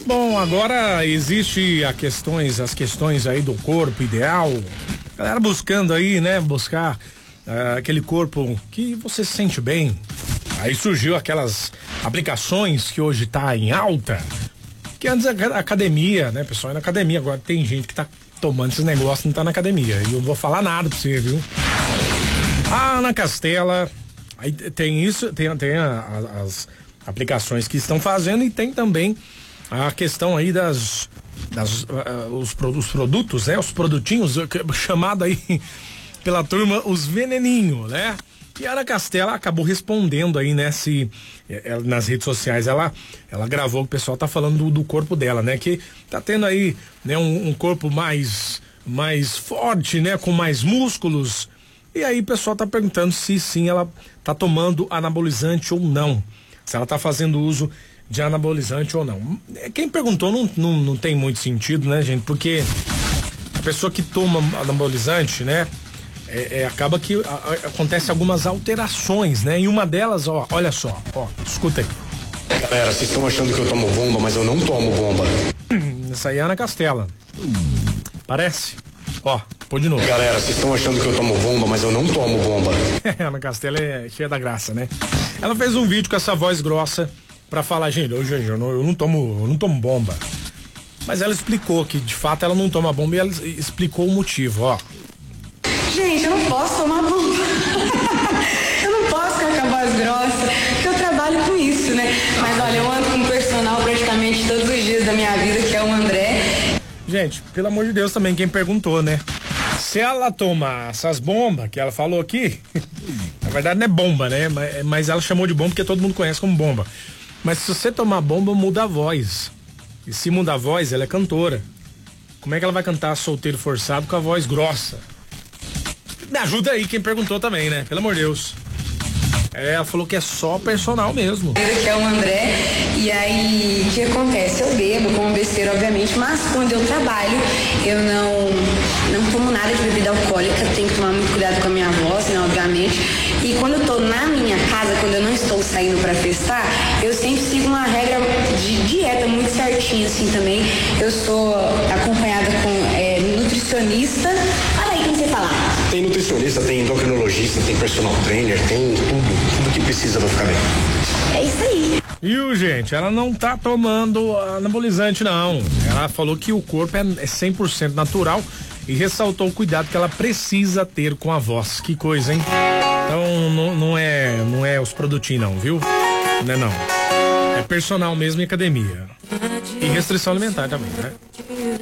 Bom, agora existe as questões aí do corpo ideal. Galera buscando aí, né? Buscar aquele corpo que você se sente bem. Aí surgiu aquelas aplicações que hoje tá em alta. Que antes a academia, né? Pessoal ia na academia. Agora tem gente que tá tomando esses negócios e não tá na academia. E eu não vou falar nada pra você, viu? A Ana Castela, aí tem isso, tem as aplicações que estão fazendo e tem também a questão aí os produtos, né? Os produtinhos, chamado aí pela turma os veneninhos, né? E a Ana Castela acabou respondendo aí nas redes sociais. Ela gravou que o pessoal tá falando do corpo dela, né? Que tá tendo aí, né, um corpo mais forte, né? Com mais músculos. E aí o pessoal tá perguntando se sim ela tá tomando anabolizante ou não. Se ela tá fazendo uso de anabolizante ou não. Quem perguntou não tem muito sentido, né, gente? Porque a pessoa que toma anabolizante, né? Acaba que acontece algumas alterações, né? E uma delas, olha só, escuta aí. Galera, vocês estão achando que eu tomo bomba, mas eu não tomo bomba. Essa aí é a Ana Castela. Parece? Pô de novo. Galera, vocês estão achando que eu tomo bomba, mas eu não tomo bomba. A Ana Castela é cheia da graça, né? Ela fez um vídeo com essa voz grossa pra falar, gente, eu não tomo bomba. Mas ela explicou que de fato ela não toma bomba e ela explicou o motivo, Gente, eu não posso tomar bomba. Eu não posso ficar com a voz grossa, porque eu trabalho com isso, né? Mas olha, eu ando com um personal praticamente todos os dias da minha vida, que é o André. Gente, pelo amor de Deus também, quem perguntou, né? Se ela toma essas bombas que ela falou aqui, na verdade não é bomba, né? Mas ela chamou de bomba porque todo mundo conhece como bomba. Mas se você tomar bomba, muda a voz. E se muda a voz, ela é cantora. Como é que ela vai cantar Solteiro Forçado com a voz grossa? Me ajuda aí quem perguntou também, né? Pelo amor de Deus. Ela falou que é só personal mesmo. Que é o André. E aí, o que acontece? Eu bebo, como besteira, obviamente, mas quando eu trabalho, eu não tomo nada de bebida alcoólica, tenho que tomar muito cuidado com a minha voz, né, obviamente. E quando eu tô na minha casa, quando eu não estou saindo pra festar, eu sempre sigo uma regra de dieta muito certinha, assim, também. Eu sou acompanhada com nutricionista. Olha aí quem você falar. Tem nutricionista, tem endocrinologista, tem personal trainer, tem tudo que precisa pra ficar bem. É isso aí. Viu, gente? Ela não tá tomando anabolizante, não. Ela falou que o corpo é 100% natural e ressaltou o cuidado que ela precisa ter com a voz. Que coisa, hein? Então, não é os produtinhos, não, viu? Não é não. É personal mesmo em academia. E restrição alimentar também, né?